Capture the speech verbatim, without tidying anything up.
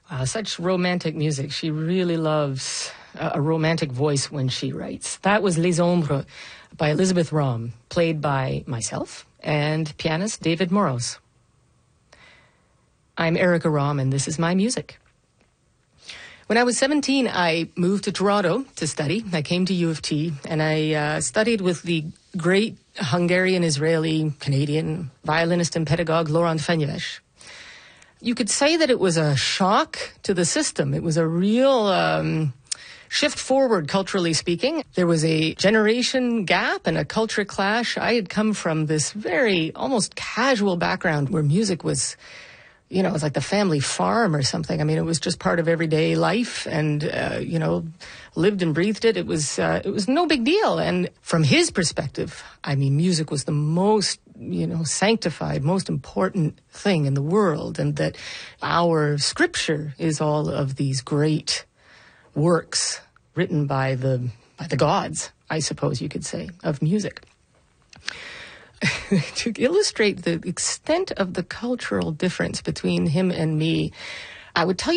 Uh, such romantic music. She really loves a, a romantic voice when she writes. That was Les Ombres by Elizabeth Rahm, played by myself and pianist David Moros. I'm Erica Rahm, and this is my music. When I was seventeen, I moved to Toronto to study. I came to U of T, and I uh, studied with the great Hungarian-Israeli Canadian violinist and pedagogue Laurent Fenyves. You could say that it was a shock to the system. It was a real um, shift forward, culturally speaking. There was a generation gap and a culture clash. I had come from this very almost casual background where music was, you know, it was like the family farm or something. I mean, it was just part of everyday life, and, uh, you know, lived and breathed it. It was, uh, it was no big deal. And from his perspective, I mean, music was the most, you know, sanctified, most important thing in the world. And that our scripture is all of these great works written by the, by the gods, I suppose you could say, of music. To illustrate the extent of the cultural difference between him and me, I would tell you